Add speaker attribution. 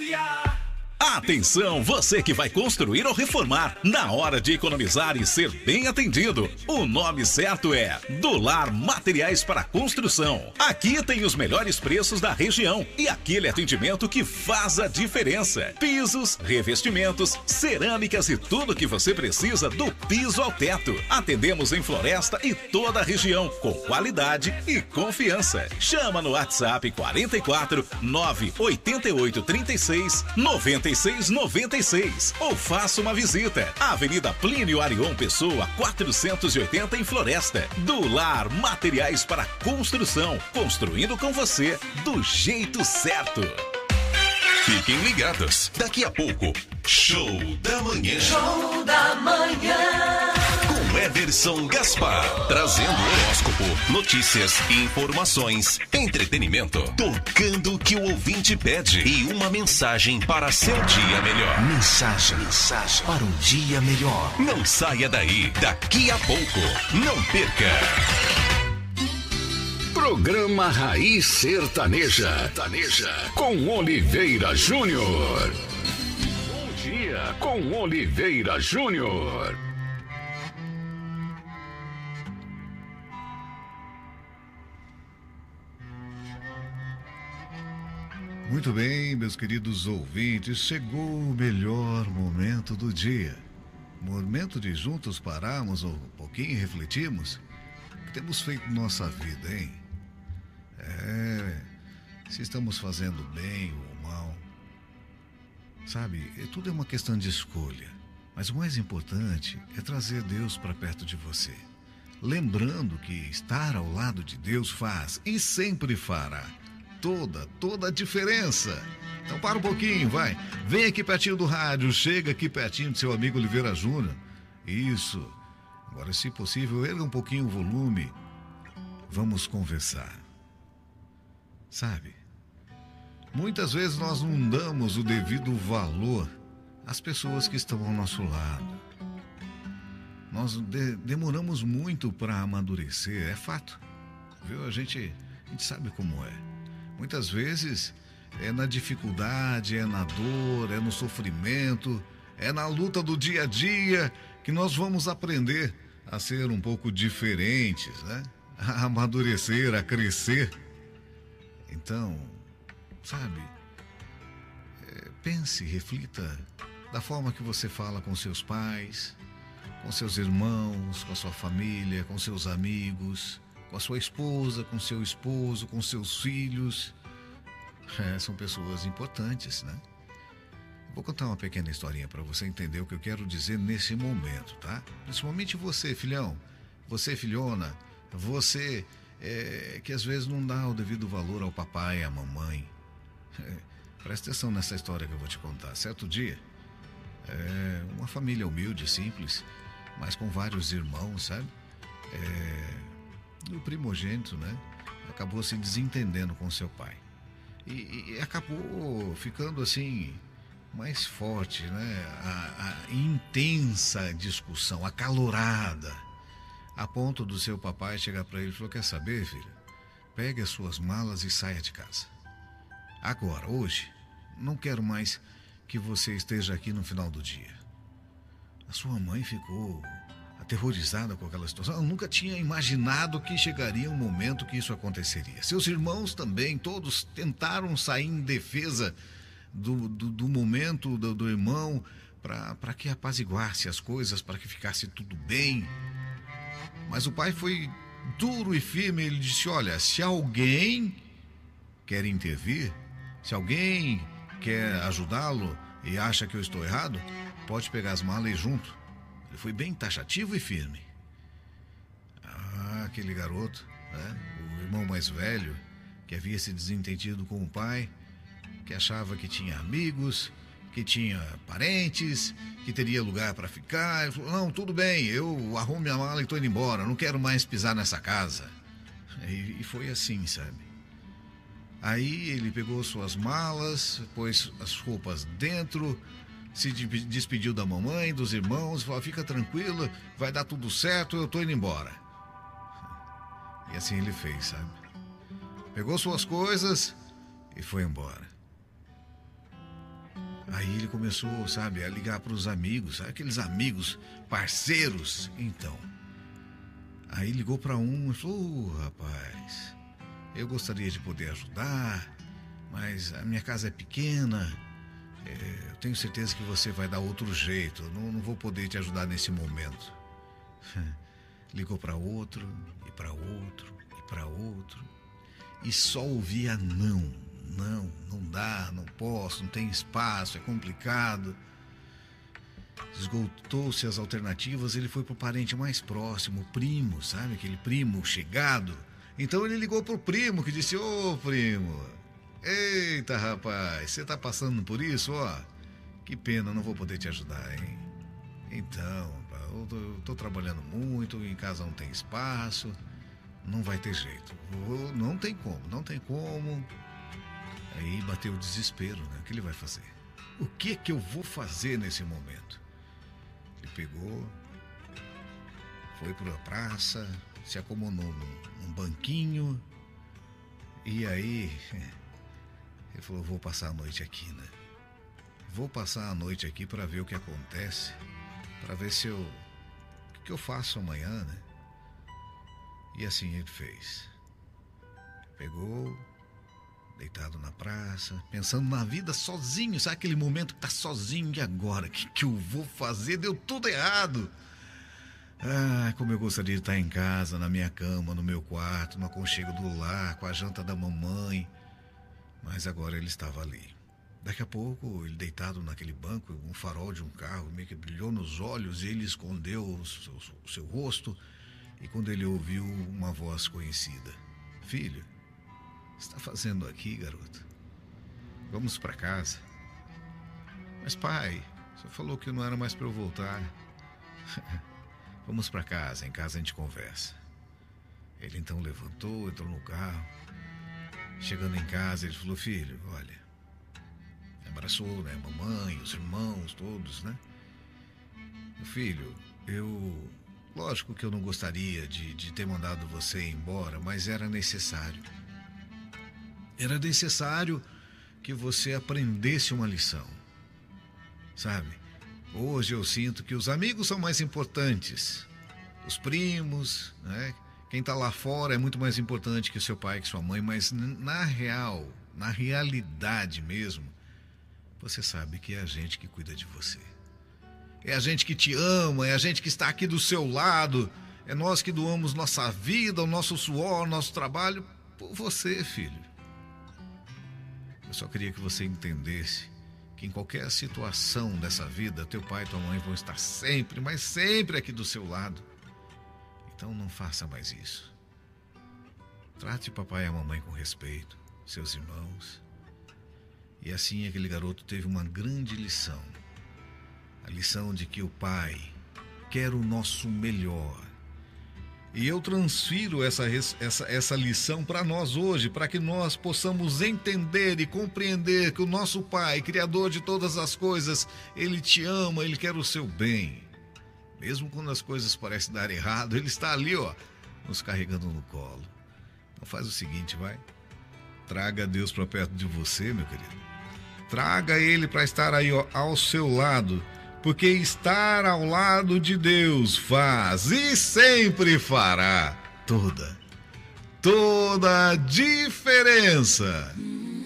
Speaker 1: Atenção, você que vai construir ou reformar. Na hora de economizar e ser bem atendido, o nome certo é Do Lar Materiais para Construção. Aqui tem os melhores preços da região e aquele atendimento que faz a diferença. Pisos, revestimentos, cerâmicas e tudo que você precisa do piso ao teto. Atendemos em Floresta e toda a região com qualidade e confiança. Chama no WhatsApp 44 988 36 9696 ou faça uma visita. Avenida Plínio Arion Pessoa, 480 em Floresta. Do Lar Materiais para Construção. Construindo com você do jeito certo.
Speaker 2: Fiquem ligados. Daqui a pouco, Show da Manhã.
Speaker 3: Show da Manhã.
Speaker 2: Com Everson Gaspar. Trazendo horóscopo, notícias, informações, entretenimento. Tocando o que o ouvinte pede. E uma mensagem para seu dia melhor.
Speaker 4: Mensagem para um dia melhor.
Speaker 2: Não saia daí. Daqui a pouco. Não perca.
Speaker 5: Programa Raiz Sertaneja. Com Oliveira Júnior. Bom dia com Oliveira Júnior.
Speaker 6: Muito bem, meus queridos ouvintes, chegou o melhor momento do dia. Momento de juntos pararmos um pouquinho e refletirmos o que temos feito na nossa vida, hein? Se estamos fazendo bem ou mal. Sabe, tudo é uma questão de escolha. Mas o mais importante é trazer Deus para perto de você. Lembrando que estar ao lado de Deus faz e sempre fará toda a diferença. Então para um pouquinho, vai. Vem aqui pertinho do rádio, chega aqui pertinho do seu amigo Oliveira Júnior. Isso. Agora, se possível, erga um pouquinho o volume. Vamos conversar. Sabe, muitas vezes nós não damos o devido valor às pessoas que estão ao nosso lado. Nós demoramos muito para amadurecer, é fato. Viu? A gente sabe como é. Muitas vezes é na dificuldade, é na dor, é no sofrimento, é na luta do dia a dia que nós vamos aprender a ser um pouco diferentes, né? A amadurecer, a crescer. Então, sabe, pense, reflita da forma que você fala com seus pais, com seus irmãos, com a sua família, com seus amigos, com a sua esposa, com seu esposo, com seus filhos. São pessoas importantes, né? Vou contar uma pequena historinha para você entender o que eu quero dizer nesse momento, tá? Principalmente você, filhão, você, filhona, você que às vezes não dá o devido valor ao papai e à mamãe. Presta atenção nessa história que eu vou te contar. Certo dia, uma família humilde, simples, mas com vários irmãos, sabe? O primogênito, né? Acabou se desentendendo com seu pai. E acabou ficando assim, mais forte, né? A intensa discussão, acalorada, a ponto do seu papai chegar para ele e falou: quer saber, filho? Pegue as suas malas e saia de casa. Agora, hoje, não quero mais que você esteja aqui no final do dia. A sua mãe ficou aterrorizada com aquela situação. Ela nunca tinha imaginado que chegaria um momento que isso aconteceria. Seus irmãos também, todos tentaram sair em defesa do momento do irmão para que apaziguasse as coisas, para que ficasse tudo bem. Mas o pai foi duro e firme. Ele disse: olha, se alguém quer intervir, se alguém quer ajudá-lo e acha que eu estou errado, pode pegar as malas e ir junto. Ele foi bem taxativo e firme. Aquele garoto, né? O irmão mais velho, que havia se desentendido com o pai, que achava que tinha amigos, que tinha parentes, que teria lugar para ficar. Ele falou: não, tudo bem, eu arrumo minha mala e estou indo embora, não quero mais pisar nessa casa. E foi assim, sabe? Aí ele pegou suas malas, pôs as roupas dentro, se despediu da mamãe, dos irmãos, falou: fica tranquila, vai dar tudo certo, eu estou indo embora. E assim ele fez, sabe? Pegou suas coisas e foi embora. Aí ele começou, sabe, a ligar para os amigos, sabe, aqueles amigos parceiros. Então, aí ligou para um e falou: rapaz, eu gostaria de poder ajudar, mas a minha casa é pequena, eu tenho certeza que você vai dar outro jeito, não vou poder te ajudar nesse momento. Ligou para outro, e para outro, e para outro, e só ouvia não dá, não posso, não tem espaço, é complicado. Esgotou-se as alternativas, ele foi pro parente mais próximo, o primo, sabe, aquele primo chegado. Então ele ligou pro primo, que disse: ô primo, eita rapaz, você tá passando por isso, ó, que pena, não vou poder te ajudar, hein? Então, eu tô trabalhando muito, em casa não tem espaço, não vai ter jeito, não tem como. Aí bateu o desespero, né? O que ele vai fazer? O que eu vou fazer nesse momento? Ele pegou, foi para a praça, se acomodou num banquinho, e aí ele falou: vou passar a noite aqui, né? Vou passar a noite aqui para ver o que acontece, para ver se o que eu faço amanhã, né? E assim ele fez. Pegou, deitado na praça, pensando na vida sozinho, sabe aquele momento que tá sozinho, e agora? O que eu vou fazer? Deu tudo errado. Ah, como eu gostaria de estar em casa, na minha cama, no meu quarto, no aconchego do lar, com a janta da mamãe. Mas agora ele estava ali. Daqui a pouco, ele deitado naquele banco, um farol de um carro meio que brilhou nos olhos, e ele escondeu o seu rosto, e quando ele ouviu uma voz conhecida: filho, o que você está fazendo aqui, garoto? Vamos para casa. Mas pai, você falou que não era mais para eu voltar. Vamos para casa, em casa a gente conversa. Ele então levantou, entrou no carro. Chegando em casa, ele falou: filho, olha, abraçou, né, a mamãe, os irmãos, todos, né? Meu filho, lógico que eu não gostaria de ter mandado você embora, mas era necessário. Era necessário que você aprendesse uma lição, sabe? Hoje eu sinto que os amigos são mais importantes, os primos, né? Quem está lá fora é muito mais importante que o seu pai, que sua mãe, mas na realidade mesmo, você sabe que é a gente que cuida de você. É a gente que te ama, é a gente que está aqui do seu lado, é nós que doamos nossa vida, o nosso suor, o nosso trabalho por você, filho. Eu só queria que você entendesse que em qualquer situação dessa vida, teu pai e tua mãe vão estar sempre, mas sempre aqui do seu lado. Então não faça mais isso. Trate o papai e a mamãe com respeito, seus irmãos. E assim aquele garoto teve uma grande lição. A lição de que o pai quer o nosso melhor. E eu transfiro essa lição para nós hoje, para que nós possamos entender e compreender que o nosso Pai, Criador de todas as coisas, Ele te ama, Ele quer o seu bem. Mesmo quando as coisas parecem dar errado, Ele está ali, ó, nos carregando no colo. Então faz o seguinte, vai. Traga Deus para perto de você, meu querido. Traga Ele para estar aí, ó, ao seu lado. Porque estar ao lado de Deus faz e sempre fará toda a diferença.